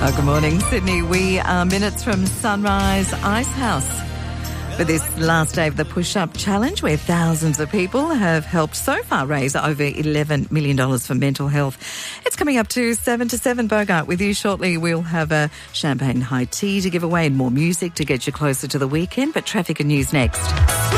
Good morning, Sydney. We are minutes from Sunrise Ice House for this last day of the Push-Up Challenge, where thousands of people have helped so far raise over $11 million for mental health. It's coming up to 7 to 7, Bogart. With you shortly, we'll have a champagne high tea to give away and more music to get you closer to the weekend. But traffic and news next.